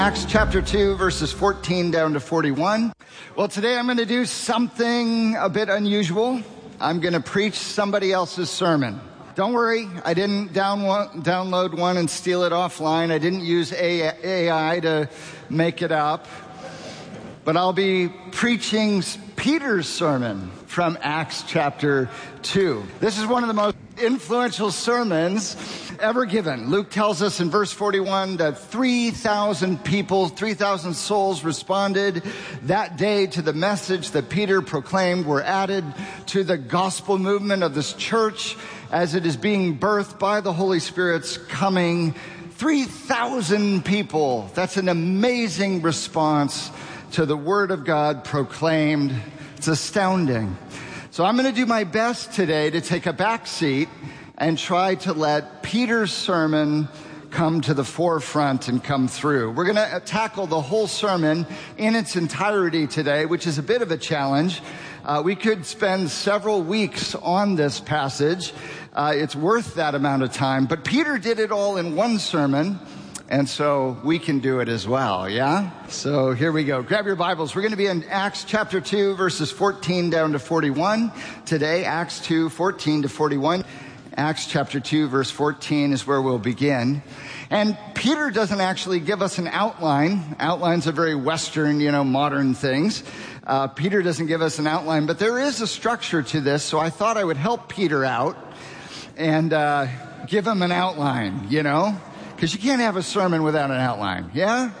Acts chapter 2, verses 14 down to 41. Well, today I'm going to do something a bit unusual. I'm going to preach somebody else's sermon. Don't worry, I didn't download one and steal it offline. I didn't use AI to make it up. But I'll be preaching Peter's sermon from Acts chapter 2. This is one of the most influential sermons ever given. Luke tells us in verse 41 that 3,000 people, 3,000 souls responded that day to the message that Peter proclaimed, were added to the gospel movement of this church as it is being birthed by the Holy Spirit's coming. 3,000 people. That's an amazing response to the word of God proclaimed. It's astounding. So I'm going to do my best today to take a back seat and try to let Peter's sermon come to the forefront and come through. We're going to tackle the whole sermon in its entirety today, which is a bit of a challenge. We could spend several weeks on this passage. It's worth that amount of time. But Peter did it all in one sermon, and so we can do it as well, yeah? So here we go. Grab your Bibles. We're going to be in Acts chapter 2, verses 14 down to 41. Today, Acts 2, 14 to 41. Acts chapter 2, verse 14 is where we'll begin. And Peter doesn't actually give us an outline. Outlines are very Western, modern things. Peter doesn't give us an outline, but there is a structure to this, so I thought I would help Peter out and give him an outline, because you can't have a sermon without an outline, yeah?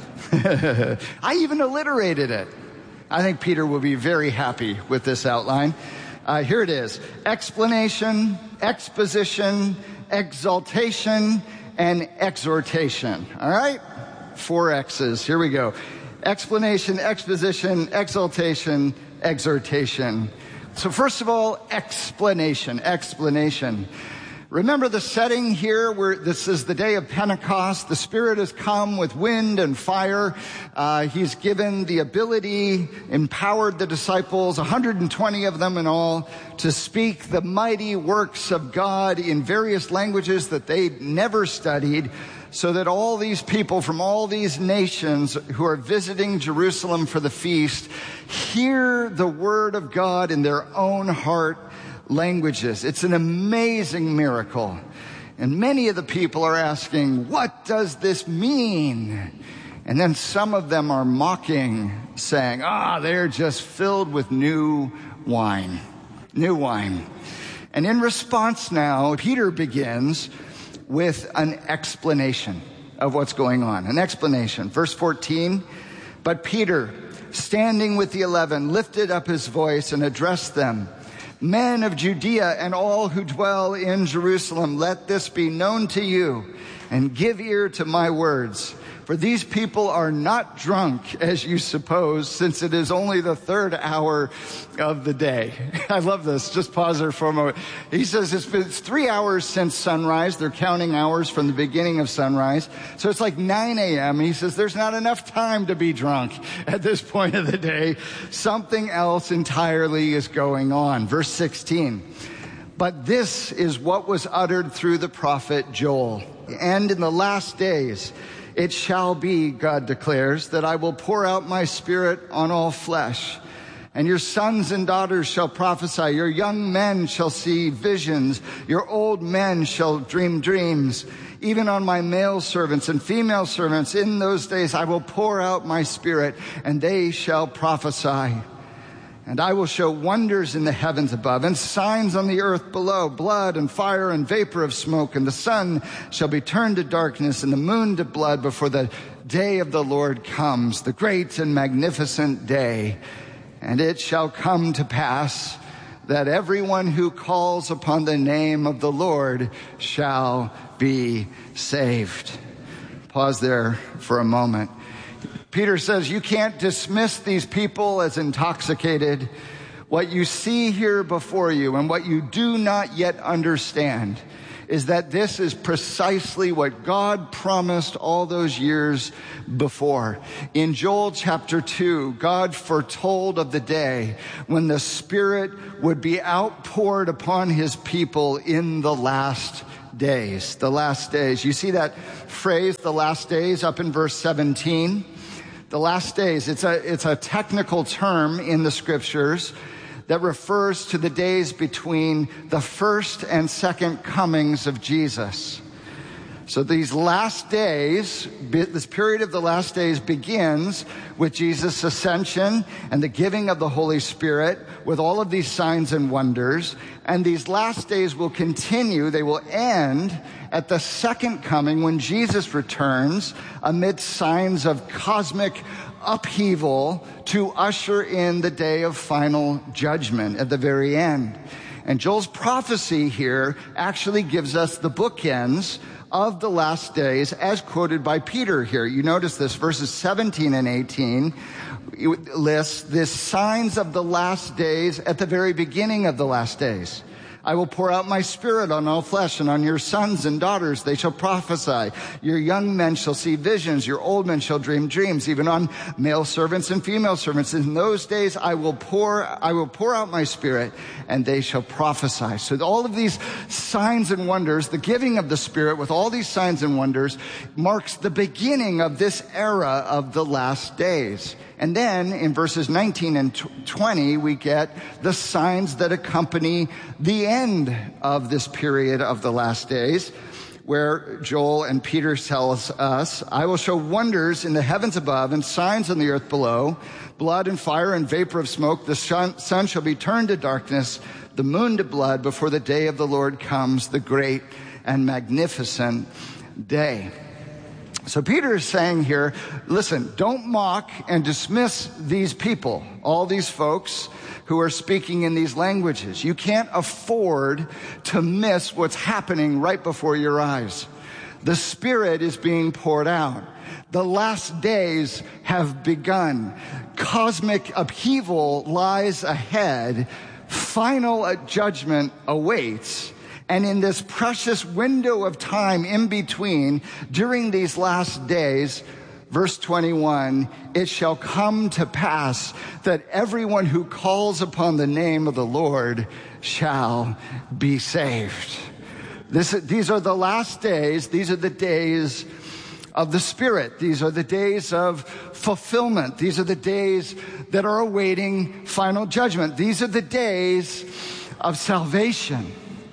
I even alliterated it. I think Peter will be very happy with this outline. Here it is. Explanation, exposition, exaltation, and exhortation. All right? 4 X's. Here we go. Explanation, exposition, exaltation, exhortation. So first of all, explanation. Remember the setting here where this is the day of Pentecost. The Spirit has come with wind and fire. He's given the ability, empowered the disciples, 120 of them in all, to speak the mighty works of God in various languages that they'd never studied, so that all these people from all these nations who are visiting Jerusalem for the feast hear the word of God in their own heart languages. It's an amazing miracle. And many of the people are asking, what does this mean? And then some of them are mocking, saying, they're just filled with new wine. New wine. And in response now, Peter begins with an explanation of what's going on. An explanation. Verse 14, but Peter, standing with the 11, lifted up his voice and addressed them. Men of Judea and all who dwell in Jerusalem, let this be known to you, and give ear to my words. For these people are not drunk, as you suppose, since it is only the 3rd hour of the day. I love this. Just pause there for a moment. He says it's 3 hours since sunrise. They're counting hours from the beginning of sunrise. So it's like 9 a.m. He says there's not enough time to be drunk at this point of the day. Something else entirely is going on. Verse 16. But this is what was uttered through the prophet Joel. And in the last days, it shall be, God declares, that I will pour out my Spirit on all flesh. And your sons and daughters shall prophesy. Your young men shall see visions. Your old men shall dream dreams. Even on my male servants and female servants, in those days I will pour out my Spirit, and they shall prophesy. And I will show wonders in the heavens above and signs on the earth below, blood and fire and vapor of smoke. And the sun shall be turned to darkness and the moon to blood before the day of the Lord comes, the great and magnificent day. And it shall come to pass that everyone who calls upon the name of the Lord shall be saved. Pause there for a moment. Peter says you can't dismiss these people as intoxicated. What you see here before you and what you do not yet understand is that this is precisely what God promised all those years before. In Joel chapter 2, God foretold of the day when the Spirit would be outpoured upon his people in the last days. The last days. You see that phrase, the last days, up in verse 17? The last days, it's a technical term in the scriptures that refers to the days between the first and second comings of Jesus. So these last days, this period of the last days begins with Jesus' ascension and the giving of the Holy Spirit with all of these signs and wonders. And these last days will continue. They will end at the second coming when Jesus returns amidst signs of cosmic upheaval to usher in the day of final judgment at the very end. And Joel's prophecy here actually gives us the bookends of the last days as quoted by Peter here. You notice this, verses 17 and 18 lists the signs of the last days at the very beginning of the last days. I will pour out my spirit on all flesh, and on your sons and daughters they shall prophesy. Your young men shall see visions, your old men shall dream dreams, even on male servants and female servants. In those days I will pour out my spirit, and they shall prophesy. So all of these signs and wonders, the giving of the Spirit with all these signs and wonders, marks the beginning of this era of the last days. And then in verses 19 and 20, we get the signs that accompany the end of this period of the last days, where Joel and Peter tells us, I will show wonders in the heavens above and signs on the earth below, blood and fire and vapor of smoke. The sun shall be turned to darkness, the moon to blood, before the day of the Lord comes, the great and magnificent day. So Peter is saying here, listen, don't mock and dismiss these people, all these folks who are speaking in these languages. You can't afford to miss what's happening right before your eyes. The Spirit is being poured out. The last days have begun. Cosmic upheaval lies ahead. Final judgment awaits. And in this precious window of time in between, during these last days, verse 21, it shall come to pass that everyone who calls upon the name of the Lord shall be saved. These are the last days. These are the days of the Spirit. These are the days of fulfillment. These are the days that are awaiting final judgment. These are the days of salvation.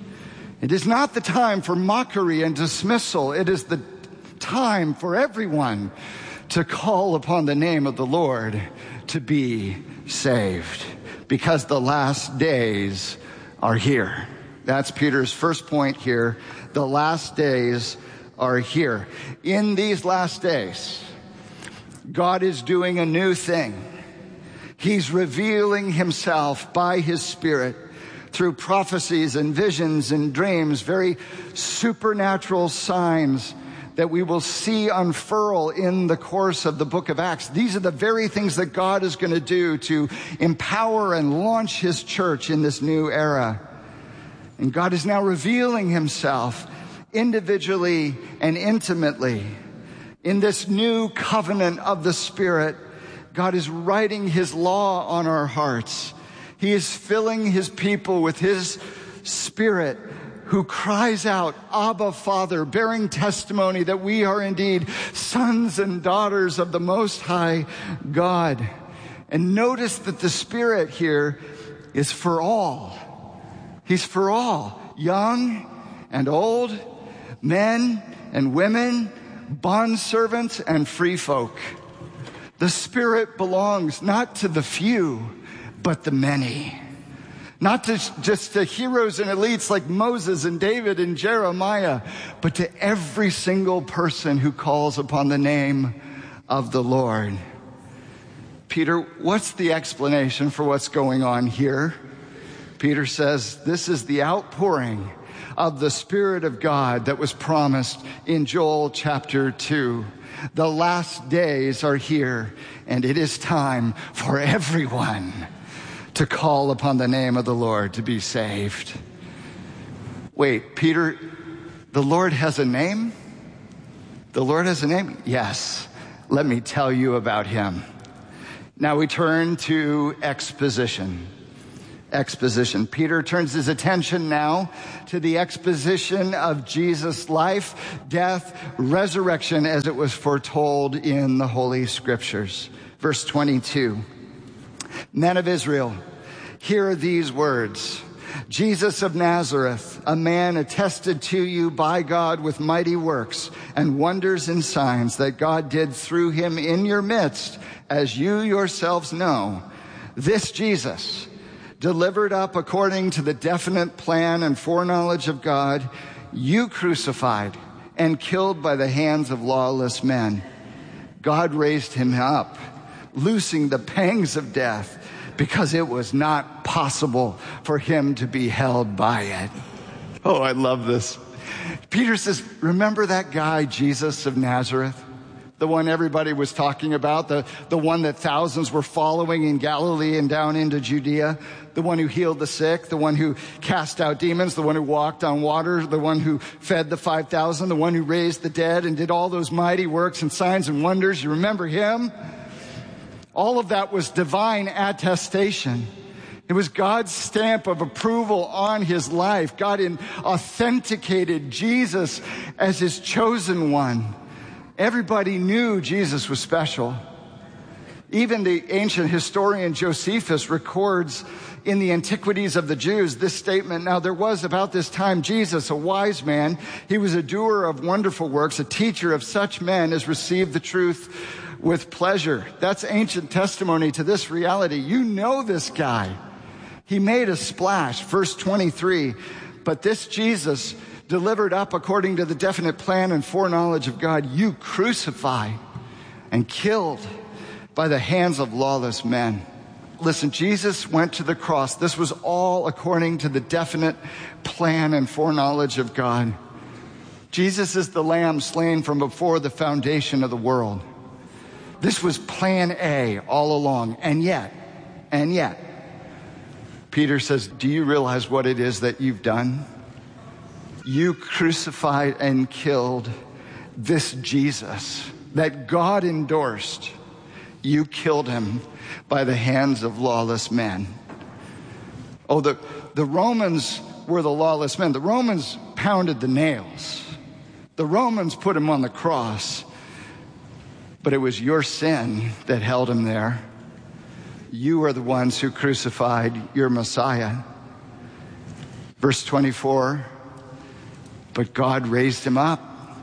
It is not the time for mockery and dismissal. It is the time for everyone to call upon the name of the Lord to be saved, because the last days are here. That's Peter's first point here. The last days are here. In these last days, God is doing a new thing. He's revealing himself by his Spirit through prophecies and visions and dreams, very supernatural signs that we will see unfurl in the course of the book of Acts. These are the very things that God is going to do to empower and launch his church in this new era. And God is now revealing himself individually and intimately. In this new covenant of the Spirit, God is writing his law on our hearts. He is filling his people with his Spirit, who cries out, Abba, Father, bearing testimony that we are indeed sons and daughters of the Most High God. And notice that the Spirit here is for all. He's for all, young and old, men and women, bondservants and free folk. The Spirit belongs not to the few, but the many. Not just to heroes and elites like Moses and David and Jeremiah, but to every single person who calls upon the name of the Lord. Peter, what's the explanation for what's going on here? Peter says, this is the outpouring of the Spirit of God that was promised in Joel chapter 2. The last days are here, and it is time for everyone to call upon the name of the Lord to be saved. Wait, Peter, the Lord has a name? The Lord has a name? Yes. Let me tell you about him. Now we turn to exposition. exposition. Peter turns his attention now to the exposition of Jesus' life, death, resurrection as it was foretold in the Holy Scriptures. Verse 22, Men of Israel, hear these words. Jesus of Nazareth, a man attested to you by God with mighty works and wonders and signs that God did through him in your midst, as you yourselves know. This Jesus, delivered up according to the definite plan and foreknowledge of God, you crucified and killed by the hands of lawless men. God raised him up, loosing the pangs of death, because it was not possible for him to be held by it. Oh, I love this. Peter says, remember that guy, Jesus of Nazareth? The one everybody was talking about, the one that thousands were following in Galilee and down into Judea, the one who healed the sick, the one who cast out demons, the one who walked on water, the one who fed the 5,000, the one who raised the dead and did all those mighty works and signs and wonders. You remember him? All of that was divine attestation. It was God's stamp of approval on his life. God authenticated Jesus as his chosen one. Everybody knew Jesus was special. Even the ancient historian Josephus records in the Antiquities of the Jews this statement. Now there was about this time Jesus, a wise man. He was a doer of wonderful works, a teacher of such men as received the truth with pleasure. That's ancient testimony to this reality. You know this guy. He made a splash. Verse 23, but this Jesus, delivered up according to the definite plan and foreknowledge of God, you crucified and killed by the hands of lawless men. Listen, Jesus went to the cross. This was all according to the definite plan and foreknowledge of God. Jesus is the lamb slain from before the foundation of the world. This was plan A all along. And yet, Peter says, do you realize what it is that you've done? You crucified and killed this Jesus that God endorsed. You killed him by the hands of lawless men. Oh, the Romans were the lawless men. The Romans pounded the nails. The Romans put him on the cross. But it was your sin that held him there. You are the ones who crucified your Messiah. Verse 24, but God raised him up,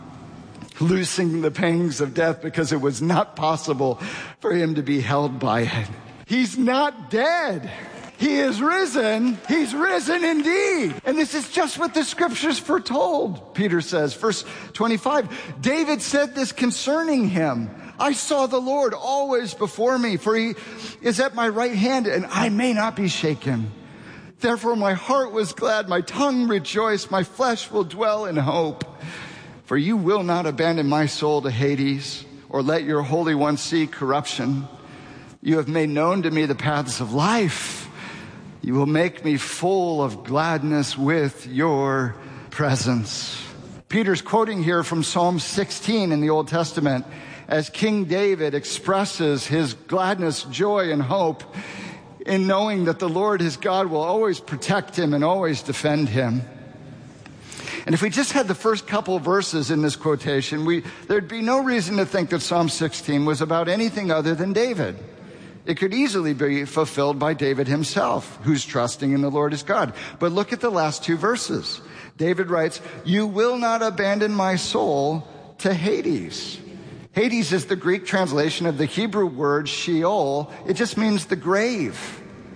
loosing the pangs of death because it was not possible for him to be held by it. He's not dead. He is risen. He's risen indeed. And this is just what the scriptures foretold, Peter says. Verse 25, David said this concerning him. I saw the Lord always before me, for he is at my right hand, and I may not be shaken. Therefore my heart was glad, my tongue rejoiced, my flesh will dwell in hope. For you will not abandon my soul to Hades, or let your Holy One see corruption. You have made known to me the paths of life. You will make me full of gladness with your presence. Peter's quoting here from Psalm 16 in the Old Testament, as King David expresses his gladness, joy, and hope in knowing that the Lord his God will always protect him and always defend him. And if we just had the first couple of verses in this quotation, there'd be no reason to think that Psalm 16 was about anything other than David. It could easily be fulfilled by David himself, who's trusting in the Lord his God. But look at the last two verses. David writes, you will not abandon my soul to Hades. Hades is the Greek translation of the Hebrew word Sheol. It just means the grave.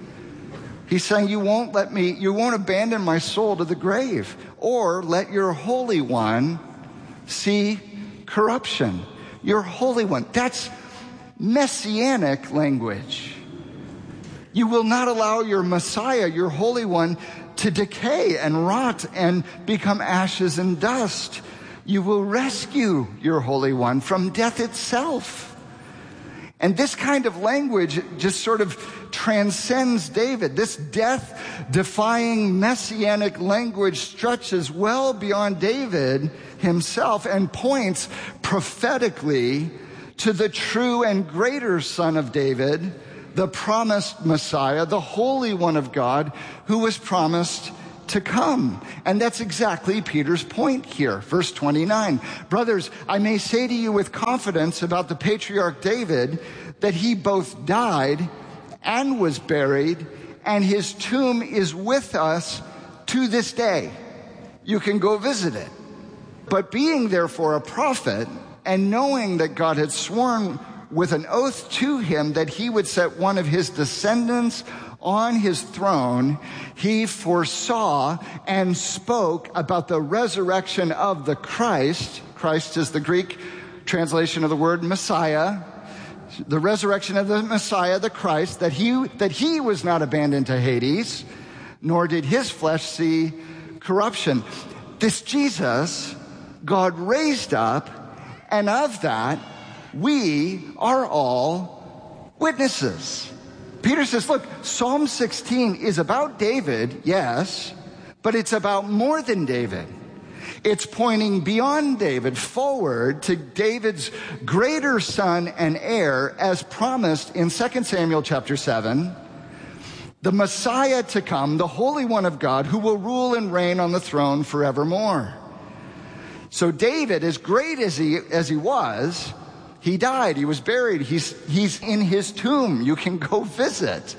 He's saying, you won't abandon my soul to the grave, or let your Holy One see corruption. Your Holy One. That's messianic language. You will not allow your Messiah, your Holy One, to decay and rot and become ashes and dust. You will rescue your Holy One from death itself. And this kind of language just sort of transcends David. This death-defying messianic language stretches well beyond David himself and points prophetically to the true and greater Son of David, the promised Messiah, the Holy One of God, who was promised to come. And that's exactly Peter's point here. Verse 29, brothers, I may say to you with confidence about the patriarch David that he both died and was buried, and his tomb is with us to this day. You can go visit it. But being therefore a prophet, and knowing that God had sworn with an oath to him that he would set one of his descendants on his throne, he foresaw and spoke about the resurrection of the Christ. Christ is the Greek translation of the word Messiah. The resurrection of the Messiah, the Christ, that he was not abandoned to Hades, nor did his flesh see corruption. This Jesus, God raised up, and of that, we are all witnesses. Peter says, look, Psalm 16 is about David, yes, but it's about more than David. It's pointing beyond David forward to David's greater son and heir, as promised in 2 Samuel chapter 7, the Messiah to come, the Holy One of God, who will rule and reign on the throne forevermore. So David, as great as he was, he died, he was buried, he's in his tomb. You can go visit.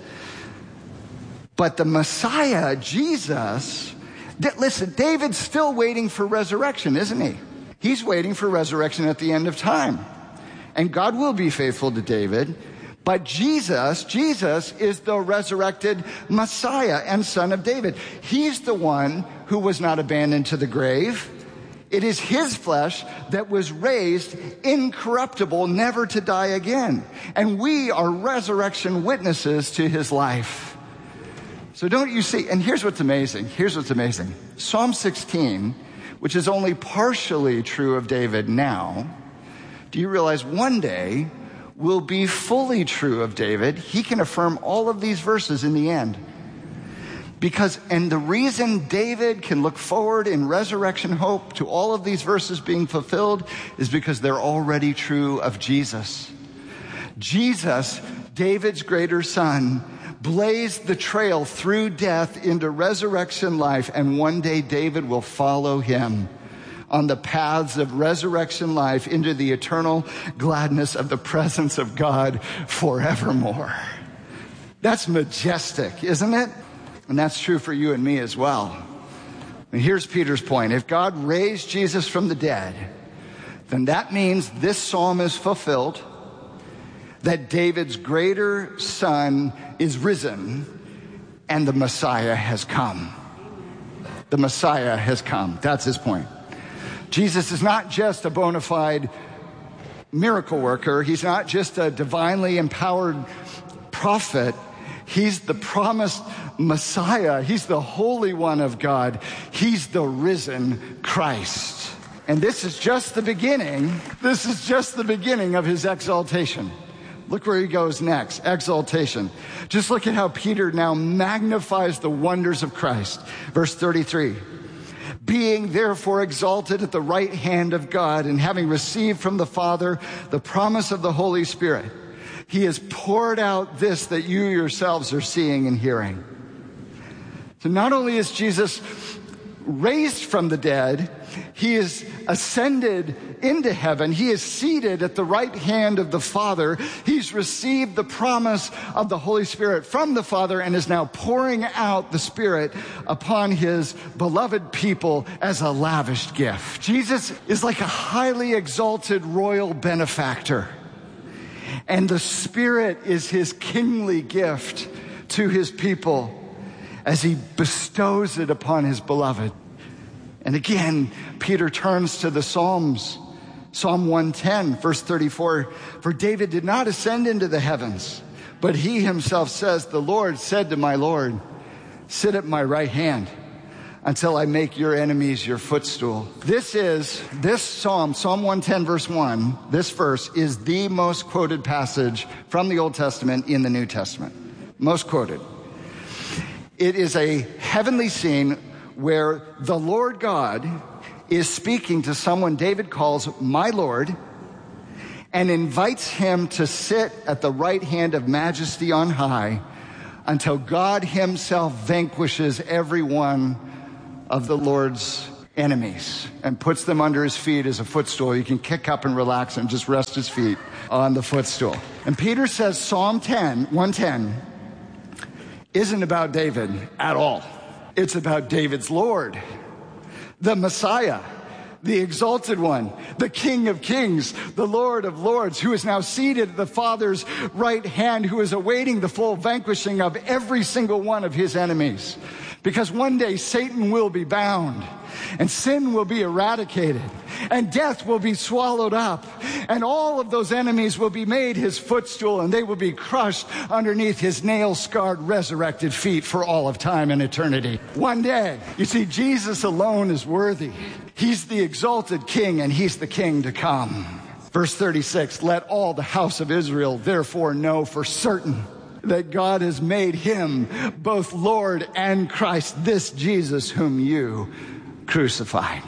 But the Messiah, Jesus, listen, David's still waiting for resurrection, isn't he? He's waiting for resurrection at the end of time. And God will be faithful to David. But Jesus is the resurrected Messiah and Son of David. He's the one who was not abandoned to the grave. It is his flesh that was raised incorruptible, never to die again. And we are resurrection witnesses to his life. So don't you see? And here's what's amazing. Psalm 16, which is only partially true of David now, do you realize one day will be fully true of David? He can affirm all of these verses in the end. And the reason David can look forward in resurrection hope to all of these verses being fulfilled is because they're already true of Jesus. Jesus, David's greater son, blazed the trail through death into resurrection life, and one day David will follow him on the paths of resurrection life into the eternal gladness of the presence of God forevermore. That's majestic, isn't it? And that's true for you and me as well. And here's Peter's point. If God raised Jesus from the dead, then that means this psalm is fulfilled, that David's greater son is risen, and the Messiah has come. The Messiah has come. That's his point. Jesus is not just a bona fide miracle worker. He's not just a divinely empowered prophet. He's the promised Messiah. He's the Holy One of God. He's the risen Christ. And this is just the beginning. This is just the beginning of his exaltation. Look where he goes next. Exaltation. Just look at how Peter now magnifies the wonders of Christ. Verse 33. Being therefore exalted at the right hand of God, and having received from the Father the promise of the Holy Spirit, he has poured out this that you yourselves are seeing and hearing. So not only is Jesus raised from the dead, he is ascended into heaven. He is seated at the right hand of the Father. He's received the promise of the Holy Spirit from the Father and is now pouring out the Spirit upon his beloved people as a lavished gift. Jesus is like a highly exalted royal benefactor, and the Spirit is his kingly gift to his people as he bestows it upon his beloved. And again, Peter turns to the Psalms. Psalm 110, verse 34, for David did not ascend into the heavens, but he himself says, the Lord said to my Lord, sit at my right hand until I make your enemies your footstool. This Psalm 110, verse 1, this verse is the most quoted passage from the Old Testament in the New Testament. Most quoted. It is a heavenly scene where the Lord God is speaking to someone David calls my Lord, and invites him to sit at the right hand of majesty on high until God himself vanquishes every one of the Lord's enemies and puts them under his feet as a footstool. You can kick up and relax and just rest his feet on the footstool. And Peter says Psalm 110 isn't about David at all. It's about David's Lord, the Messiah, the exalted one, the King of Kings, the Lord of Lords, who is now seated at the Father's right hand, who is awaiting the full vanquishing of every single one of his enemies. Because one day Satan will be bound, and sin will be eradicated, and death will be swallowed up, and all of those enemies will be made his footstool, and they will be crushed underneath his nail-scarred, resurrected feet for all of time and eternity. One day. You see, Jesus alone is worthy. He's the exalted King, and he's the King to come. Verse 36, let all the house of Israel therefore know for certain that God has made him both Lord and Christ, this Jesus whom you crucified.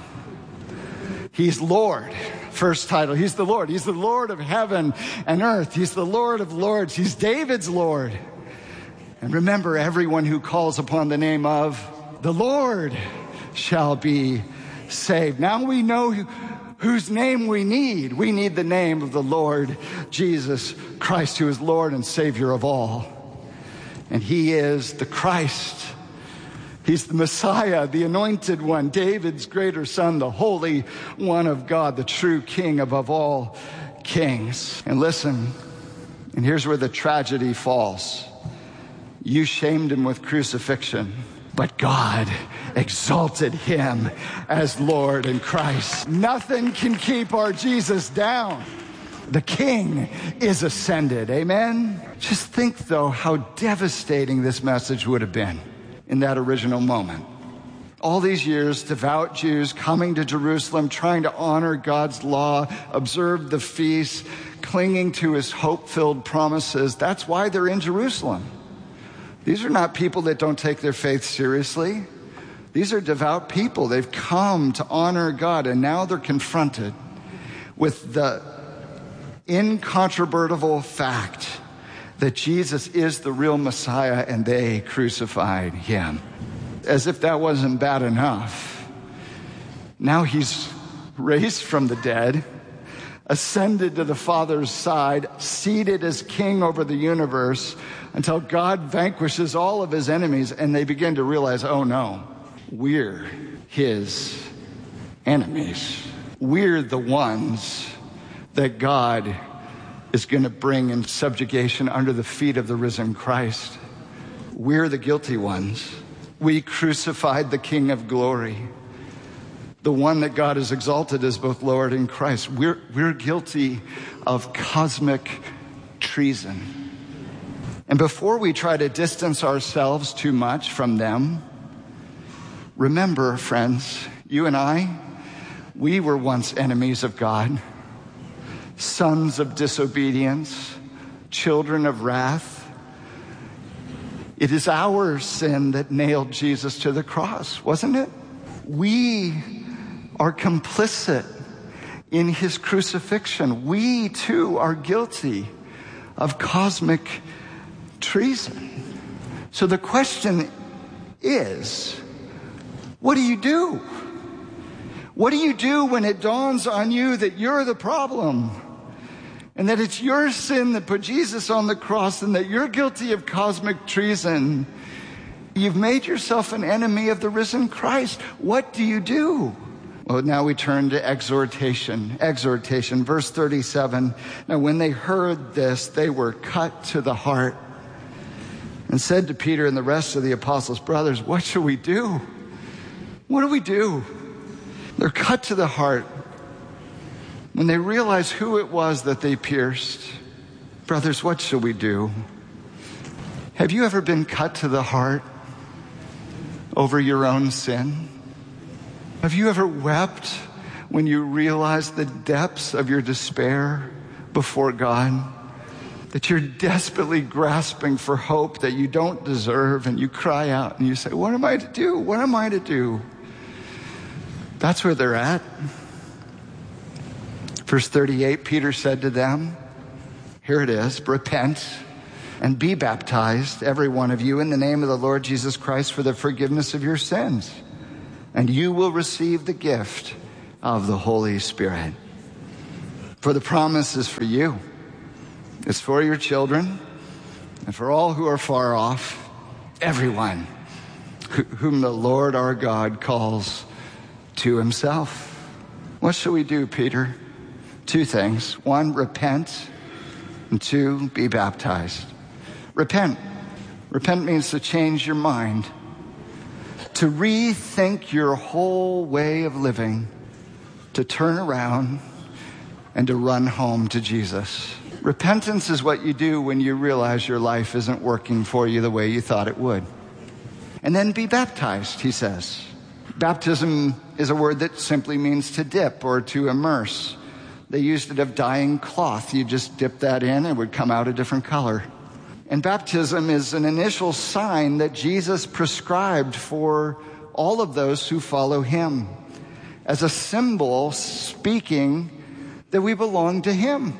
He's Lord. First title, he's the Lord. He's the Lord of heaven and earth. He's the Lord of lords. He's David's Lord. And remember, everyone who calls upon the name of the Lord shall be saved. Now we know whose name we need. We need the name of the Lord Jesus Christ, who is Lord and Savior of all. And he is the Christ. He's the Messiah, the anointed one, David's greater son, the Holy One of God, the true King above all kings. And listen, and here's where the tragedy falls. You shamed him with crucifixion, but God exalted him as Lord and Christ. Nothing can keep our Jesus down. The King is ascended. Amen? Just think, though, how devastating this message would have been in that original moment. All these years, devout Jews coming to Jerusalem, trying to honor God's law, observe the feasts, clinging to his hope-filled promises. That's why they're in Jerusalem. These are not people that don't take their faith seriously. These are devout people. They've come to honor God, and now they're confronted with the incontrovertible fact that Jesus is the real Messiah and they crucified him. As if that wasn't bad enough, now he's raised from the dead, ascended to the Father's side, seated as King over the universe until God vanquishes all of his enemies, and they begin to realize, oh no, we're his enemies. We're the ones that God is going to bring in subjugation under the feet of the risen Christ. We're the guilty ones. We crucified the King of glory, the one that God has exalted as both Lord and Christ. We're guilty of cosmic treason. And before we try to distance ourselves too much from them, remember, friends, you and I, we were once enemies of God, sons of disobedience, children of wrath. It is our sin that nailed Jesus to the cross, wasn't it? We are complicit in his crucifixion. We too are guilty of cosmic treason. So the question is, what do you do? What do you do when it dawns on you that you're the problem? And that it's your sin that put Jesus on the cross, and that you're guilty of cosmic treason. You've made yourself an enemy of the risen Christ. What do you do? Well, now we turn to exhortation. Exhortation, verse 37. Now when they heard this, they were cut to the heart and said to Peter and the rest of the apostles, brothers, what shall we do? What do we do? They're cut to the heart when they realize who it was that they pierced. Brothers, what shall we do? Have you ever been cut to the heart over your own sin? Have you ever wept when you realized the depths of your despair before God? That you're desperately grasping for hope that you don't deserve, and you cry out and you say, what am I to do? What am I to do? That's where they're at. Verse 38, Peter said to them, here it is, repent and be baptized, every one of you, in the name of the Lord Jesus Christ for the forgiveness of your sins, and you will receive the gift of the Holy Spirit. For the promise is for you, it's for your children, and for all who are far off, everyone whom the Lord our God calls to himself. What shall we do, Peter? 2 things. 1, repent, and 2, be baptized. Repent. Repent means to change your mind, to rethink your whole way of living, to turn around and to run home to Jesus. Repentance is what you do when you realize your life isn't working for you the way you thought it would. And then be baptized, he says. Baptism is a word that simply means to dip or to immerse. They used it of dyeing cloth. You just dip that in and it would come out a different color. And baptism is an initial sign that Jesus prescribed for all of those who follow him, as a symbol speaking that we belong to him,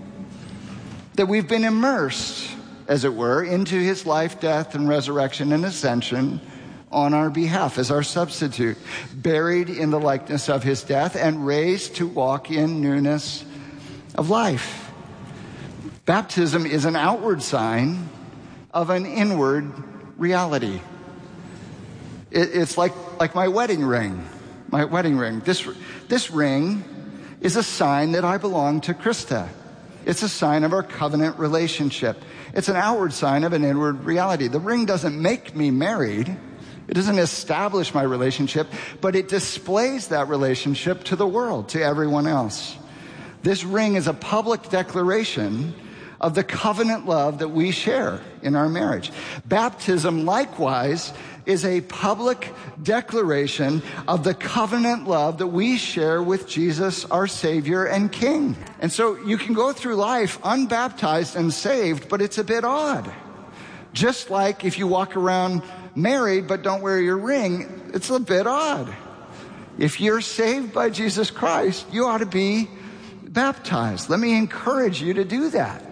that we've been immersed, as it were, into his life, death, and resurrection and ascension on our behalf as our substitute, buried in the likeness of his death and raised to walk in newness of life. Baptism is an outward sign of an inward reality. It's like my wedding ring. My wedding ring. This ring is a sign that I belong to Krista. It's a sign of our covenant relationship. It's an outward sign of an inward reality. The ring doesn't make me married. It doesn't establish my relationship, but it displays that relationship to the world, to everyone else. This ring is a public declaration of the covenant love that we share in our marriage. Baptism, likewise, is a public declaration of the covenant love that we share with Jesus, our Savior and King. And so you can go through life unbaptized and saved, but it's a bit odd. Just like if you walk around married but don't wear your ring, it's a bit odd. If you're saved by Jesus Christ, you ought to be baptized. Let me encourage you to do that.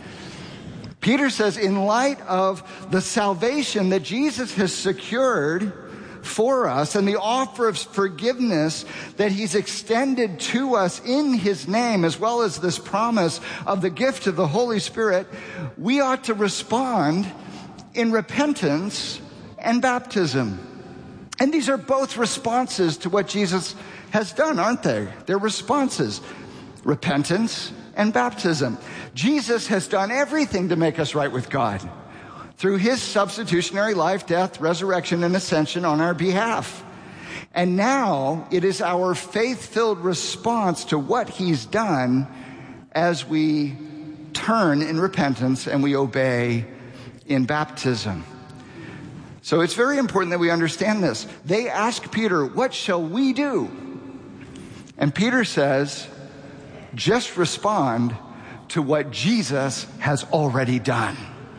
Peter says, in light of the salvation that Jesus has secured for us and the offer of forgiveness that he's extended to us in his name, as well as this promise of the gift of the Holy Spirit, we ought to respond in repentance and baptism. And these are both responses to what Jesus has done, aren't they? They're responses. Repentance and baptism. Jesus has done everything to make us right with God through his substitutionary life, death, resurrection, and ascension on our behalf. And now it is our faith-filled response to what he's done as we turn in repentance and we obey in baptism. So it's very important that we understand this. They ask Peter, what shall we do? And Peter says, just respond to what Jesus has already done.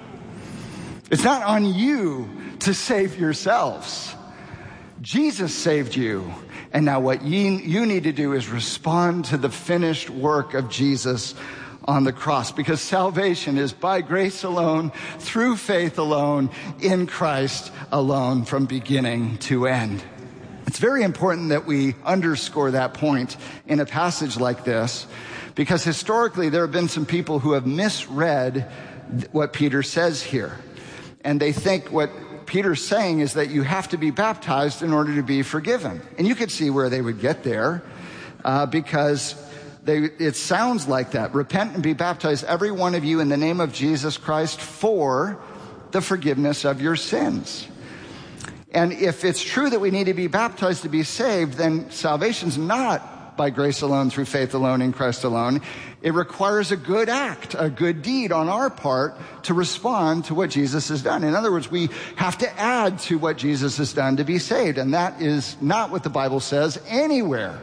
It's not on you to save yourselves. Jesus saved you. And now what you need to do is respond to the finished work of Jesus on the cross, because salvation is by grace alone, through faith alone, in Christ alone, from beginning to end. It's very important that we underscore that point in a passage like this, because historically there have been some people who have misread what Peter says here. And they think what Peter's saying is that you have to be baptized in order to be forgiven. And you could see where they would get there, because it sounds like that. Repent and be baptized, every one of you, in the name of Jesus Christ for the forgiveness of your sins. And if it's true that we need to be baptized to be saved, then salvation's not by grace alone, through faith alone, in Christ alone. It requires a good act, a good deed on our part to respond to what Jesus has done. In other words, we have to add to what Jesus has done to be saved. And that is not what the Bible says anywhere.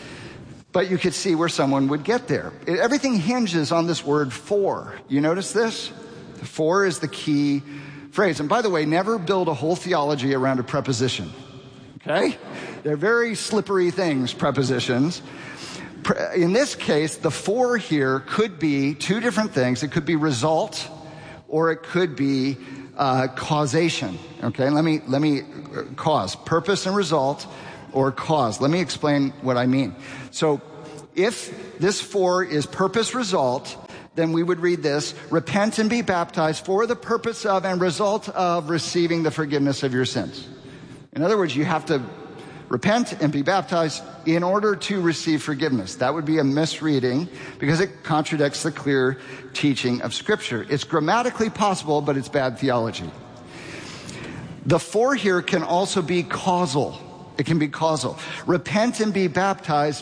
But you could see where someone would get there. Everything hinges on this word for. You notice this? For is the key phrase. And by the way, never build a whole theology around a preposition. Okay? They're very slippery things, prepositions. In this case, the for here could be two different things. It could be result, or it could be causation. Okay, let me cause, purpose and result, or cause. Let me explain what I mean. So if this for is purpose result, then we would read this: repent and be baptized for the purpose of and result of receiving the forgiveness of your sins. In other words, you have to repent and be baptized in order to receive forgiveness. That would be a misreading because it contradicts the clear teaching of Scripture. It's grammatically possible, but it's bad theology. The for here can also be causal. It can be causal. Repent and be baptized